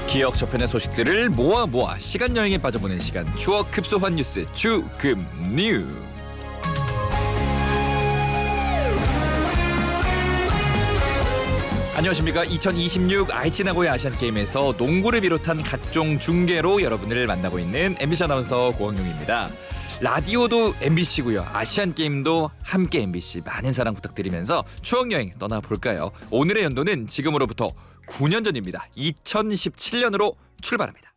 기억 저편의 소식들을 모아 시간 여행에 빠져보는 시간, 추억 흡수한 뉴스 주금뉴. 안녕하십니까. 2026 愛知 나고야 아시안게임에서 농구를 비롯한 각종 중계로 여러분을 만나고 있는 MBC 아나운서 고학용입니다. 라디오도 MBC고요. 아시안게임도 함께 MBC 많은 사랑 부탁드리면서 추억여행 떠나볼까요? 오늘의 연도는 지금으로부터 9년 전입니다. 2017년으로 출발합니다.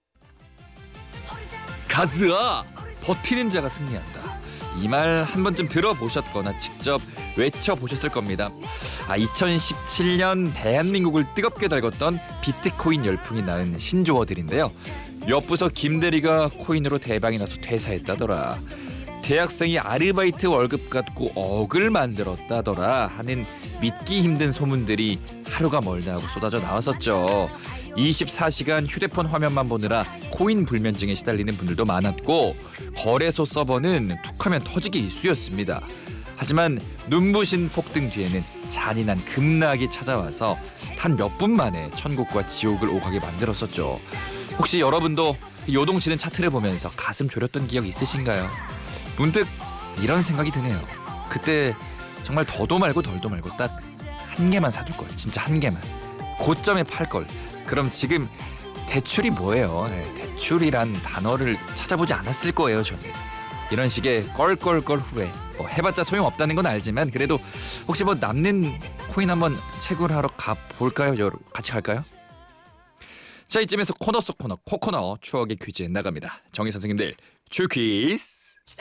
가즈아! 버티는 자가 승리한다. 이 말 한 번쯤 들어보셨거나 직접 외쳐보셨을 겁니다. 2017년 대한민국을 뜨겁게 달궜던 비트코인 열풍이 낳은 신조어들인데요. 옆부서 김대리가 코인으로 대박이 나서 퇴사했다더라. 대학생이 아르바이트 월급 갖고 억을 만들었다더라 하는 믿기 힘든 소문들이 하루가 멀다 하고 쏟아져 나왔었죠. 24시간 휴대폰 화면만 보느라 코인 불면증에 시달리는 분들도 많았고, 거래소 서버는 툭하면 터지기 일쑤였습니다. 하지만 눈부신 폭등 뒤에는 잔인한 급락이 찾아와서 단 몇 분 만에 천국과 지옥을 오가게 만들었었죠. 혹시 여러분도 요동치는 차트를 보면서 가슴 졸였던 기억 있으신가요? 문득 이런 생각이 드네요. 그때 정말 더도 말고 덜도 말고 딱 한 개만 사둘 걸. 진짜 한 개만. 고점에 팔 걸. 그럼 지금 대출이 뭐예요? 대출이란 단어를 찾아보지 않았을 거예요, 저는. 이런 식의 껄껄껄 후회. 해봤자 소용없다는 건 알지만 그래도 혹시 남는 코인 한번 채굴하러 가볼까요? 같이 갈까요? 자, 이쯤에서 코너 속 코코너 추억의 퀴즈 나갑니다. 정희 선생님들 주퀴즈.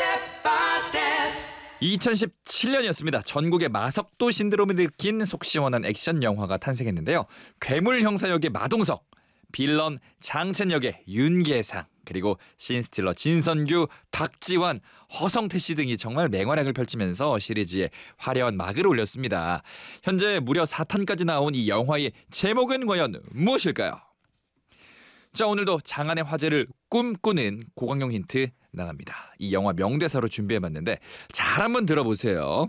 2017년이었습니다. 전국의 마석도 신드롬을 일으킨 속 시원한 액션 영화가 탄생했는데요. 괴물 형사 역의 마동석, 빌런 장첸 역의 윤계상, 그리고 신스틸러 진선규, 박지환, 허성태 씨 등이 정말 맹활약을 펼치면서 시리즈에 화려한 막을 올렸습니다. 현재 무려 4탄까지 나온 이 영화의 제목은 과연 무엇일까요? 자, 오늘도 장안의 화제를 꿈꾸는 고강용 힌트 나갑니다. 이 영화 명대사로 준비해봤는데 잘 한번 들어보세요.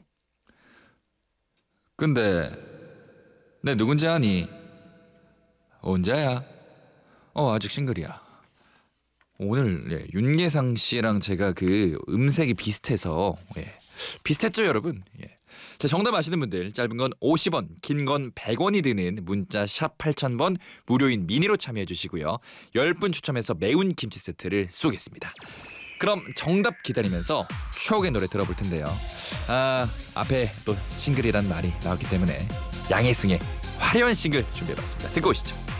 근데 내 누군지 아니? 언제야? 아직 싱글이야. 오늘 윤계상 씨랑 제가 그 음색이 비슷해서 비슷했죠, 여러분? 자, 정답 아시는 분들 짧은 건 50원, 긴 건 100원이 드는 문자 샵 8000번 무료인 미니로 참여해 주시고요. 10분 추첨해서 매운 김치 세트를 쏘겠습니다. 그럼 정답 기다리면서 추억의 노래 들어볼 텐데요. 앞에 또 싱글이란 말이 나왔기 때문에 양혜승의 화려한 싱글 준비해봤습니다. 듣고 오시죠.